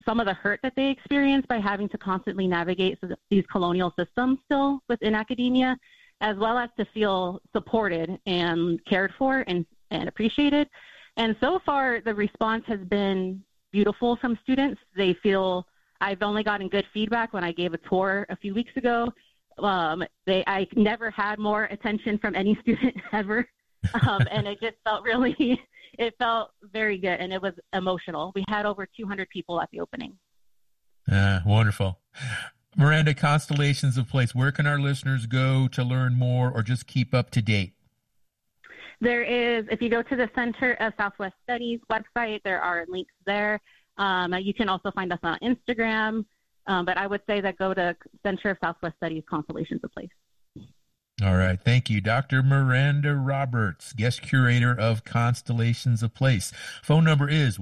some of the hurt that they experience by having to constantly navigate these colonial systems still within academia, as well as to feel supported and cared for and appreciated. And so far, the response has been beautiful from students. They feel, I've only gotten good feedback when I gave a tour a few weeks ago. I never had more attention from any student ever. And it just felt it felt very good, and it was emotional. We had over 200 people at the opening. Wonderful. Miranda, Constellations of Place, where can our listeners go to learn more or just keep up to date? There is, if you go to the Center of Southwest Studies website, there are links there. You can also find us on Instagram, but I would say that go to Center of Southwest Studies, Constellations of Place. All right. Thank you. Dr. Miranda Roberts, guest curator of Constellations of Place. Phone number is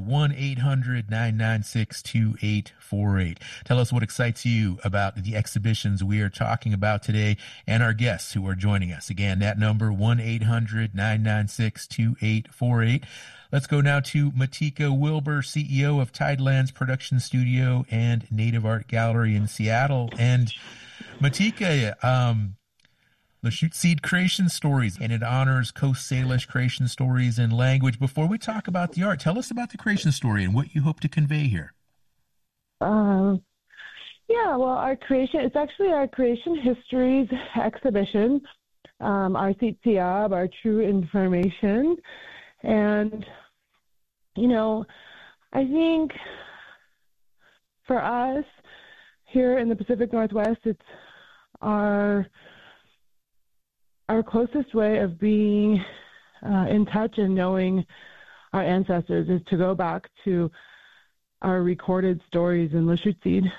1-800-996-2848. Tell us what excites you about the exhibitions we are talking about today and our guests who are joining us. Again, that number, 1-800-996-2848. Let's go now to Matika Wilbur, CEO of Tidelands Production Studio and Native Art Gallery in Seattle. And Matika, Lashute Seed Creation Stories, and it honors Coast Salish creation stories and language. Before we talk about the art, tell us about the creation story and what you hope to convey here. Well, it's actually our creation histories exhibition, our Tsitsiab, our true information. And, I think for us here in the Pacific Northwest, it's our closest way of being in touch and knowing our ancestors is to go back to our recorded stories in Lashute Seed.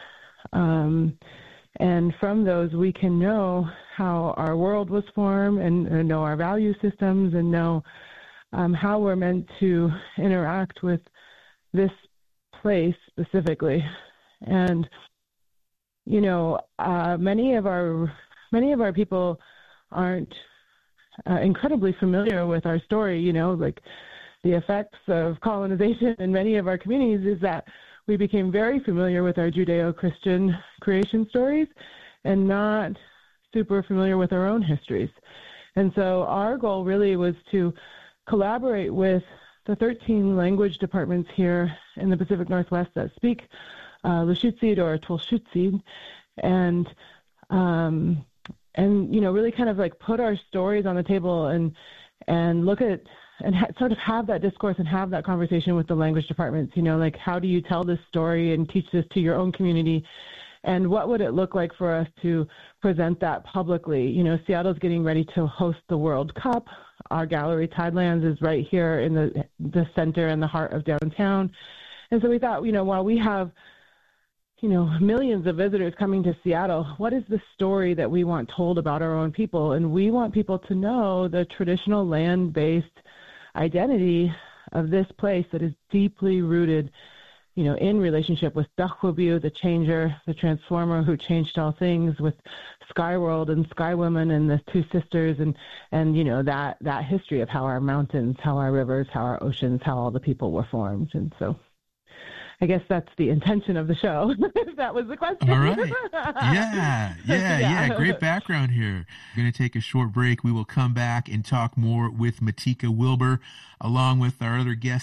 And from those, we can know how our world was formed and know our value systems and know how we're meant to interact with this place specifically. And, many of our people aren't incredibly familiar with our story, like the effects of colonization in many of our communities is that we became very familiar with our Judeo-Christian creation stories and not super familiar with our own histories. And so our goal really was to collaborate with the 13 language departments here in the Pacific Northwest that speak Lashute Seed or Tulshute Seed, and really kind of like put our stories on the table and look at and sort of have that discourse and have that conversation with the language departments, like how do you tell this story and teach this to your own community, and what would it look like for us to present that publicly? Seattle's getting ready to host the World Cup. Our gallery, Tidelands, is right here in the center and the heart of downtown. And so we thought, while we have millions of visitors coming to Seattle, what is the story that we want told about our own people? And we want people to know the traditional land-based identity of this place that is deeply rooted, in relationship with Dakhwabiu, the changer, the transformer who changed all things, with Skyworld and Skywomen and the two sisters, and that history of how our mountains, how our rivers, how our oceans, how all the people were formed. And so I guess that's the intention of the show, if that was the question. All right. Yeah. Great background here. We're going to take a short break. We will come back and talk more with Matika Wilbur, along with our other guests.